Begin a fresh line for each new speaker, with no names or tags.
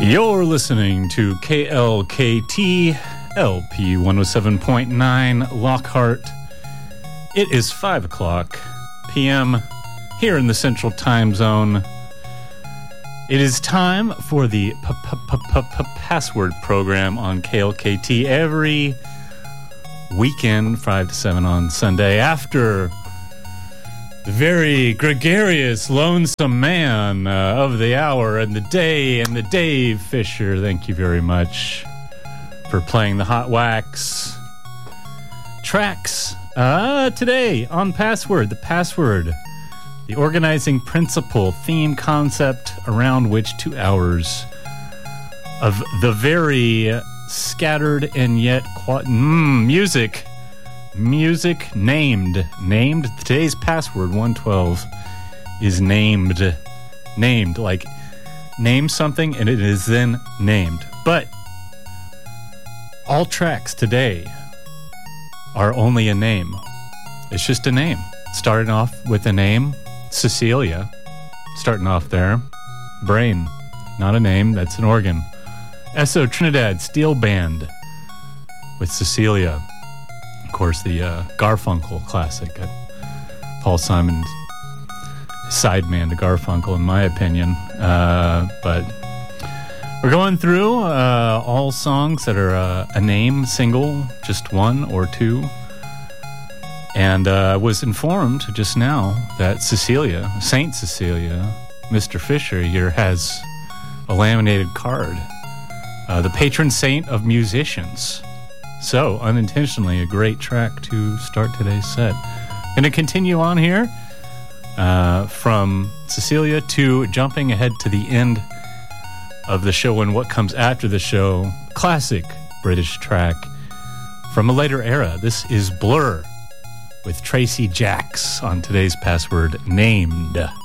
You're listening to KLKT LP 107.9 Lockhart. It is 5 o'clock p.m. here in the Central Time Zone. It is time for the Password program on KLKT every weekend, 5 to 7 on Sunday, after the very gregarious, lonesome man of the hour and the day, and the Dave Fisher. Thank you very much for playing the Hot Wax tracks. Today on Password, the Password, the organizing principle, theme, concept around which 2 hours of the very scattered and yet music named. Today's Password 112 is named, like name something and it is then named. But all tracks today are only a name. It's just a name. Starting off with a name, Cecilia. Starting off there. Brain, not a name, that's an organ. Esso Trinidad Steel Band with Cecilia. Of course, the Garfunkel classic. Paul Simon's sideman to Garfunkel, in my opinion. But we're going through all songs that are a name, single, just one or two. And I was informed just now that Cecilia, Saint Cecilia, Mr. Fisher here has a laminated card. The patron saint of musicians. So, unintentionally, a great track to start today's set. Going to continue on here from Cecilia to jumping ahead to the end of the show and what comes after the show. Classic British track from a later era. This is Blur with Tracy Jacks on today's Password, Named.